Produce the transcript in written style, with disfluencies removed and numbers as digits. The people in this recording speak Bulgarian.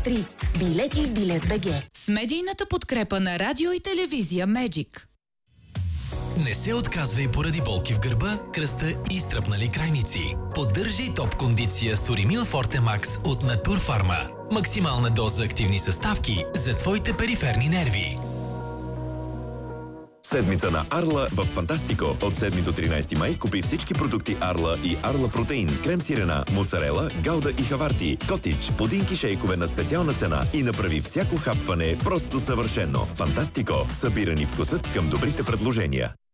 3. Билети в Билет.бг. С медийната подкрепа на радио и телевизия Меджик. Не се отказвай поради болки в гърба, кръста и стръпнали крайници. Поддържай топ кондиция с Уримил Форте Макс от Натурфарма. Максимална доза активни съставки за твоите периферни нерви. Седмица на Арла в Фантастико. От 7 до 13 май купи всички продукти Арла и Арла Протеин, крем сирена, моцарела, гауда и хаварти, котич, пудинки шейкове на специална цена и направи всяко хапване просто съвършено. Фантастико. Събирани вкусът към добрите предложения.